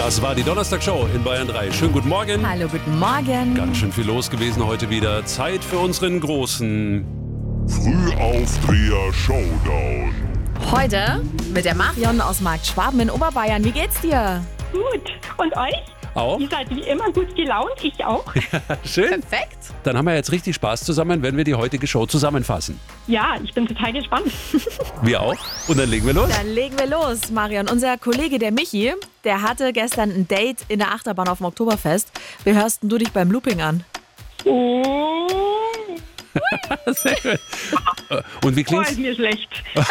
Das war die Donnerstag-Show in Bayern 3. Schönen guten Morgen. Hallo, guten Morgen. Ganz schön viel los gewesen heute wieder. Zeit für unseren großen Frühaufdreher-Showdown. Heute mit der Marion aus Markt Schwaben in Oberbayern. Wie geht's dir? Gut. Und euch? Auch. Ihr seid wie immer gut gelaunt, ich auch. Schön. Perfekt. Dann haben wir jetzt richtig Spaß zusammen, wenn wir die heutige Show zusammenfassen. Ja, ich bin total gespannt. Wir auch. Und dann legen wir los. Dann legen wir los, Marion. Unser Kollege, der Michi, der hatte gestern ein Date in der Achterbahn auf dem Oktoberfest. Wie hörst denn du dich beim Looping an? Oh, Sehr gut. Und wie ist klingt's, mir schlecht.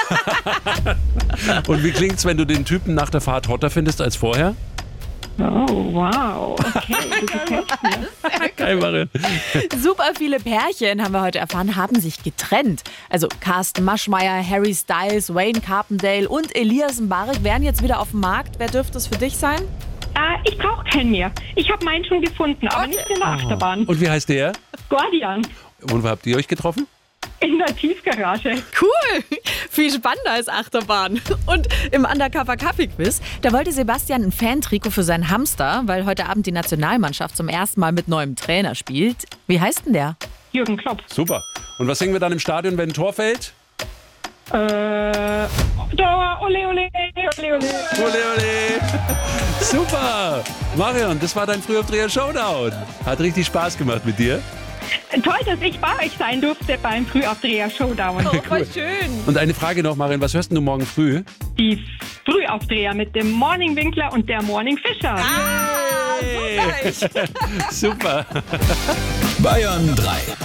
wenn du den Typen nach der Fahrt hotter findest als vorher? Oh, wow. Okay, du gefällst mir. Geil, Marion. Super viele Pärchen, haben wir heute erfahren, haben sich getrennt. Also Carsten Maschmeyer, Harry Styles, Wayne Carpendale und Elias Mbarek wären jetzt wieder auf dem Markt. Wer dürfte es für dich sein? Ich brauche keinen mehr. Ich habe meinen schon gefunden, aber nicht in der Achterbahn. Und wie heißt der? Gordian. Und wo habt ihr euch getroffen? In der Tiefgarage. Cool, viel spannender als Achterbahn. Und im Undercover-Kaffee-Quiz, da wollte Sebastian ein Fan-Trikot für seinen Hamster, weil heute Abend die Nationalmannschaft zum ersten Mal mit neuem Trainer spielt. Wie heißt denn der? Jürgen Klopp. Super. Und was singen wir dann im Stadion, wenn ein Tor fällt? Da, ole, ole, ole, ole. Ole, ole. Super. Marion, das war dein Frühaufdreher-Showdown. Hat richtig Spaß gemacht mit dir. Toll, dass ich bei euch sein durfte beim Frühaufdreher-Showdown. Oh, voll schön. Und eine Frage noch, Marion, was hörst denn du morgen früh? Die Frühaufdreher mit dem Morning Winkler und der Morning Fischer. Super. Bayern 3.